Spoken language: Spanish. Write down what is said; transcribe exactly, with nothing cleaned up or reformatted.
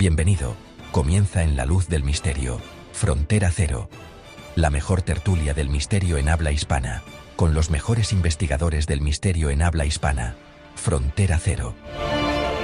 Bienvenido. Comienza en la luz del misterio. Frontera Cero. La mejor tertulia del misterio en habla hispana. Con los mejores investigadores del misterio en habla hispana. Frontera Cero.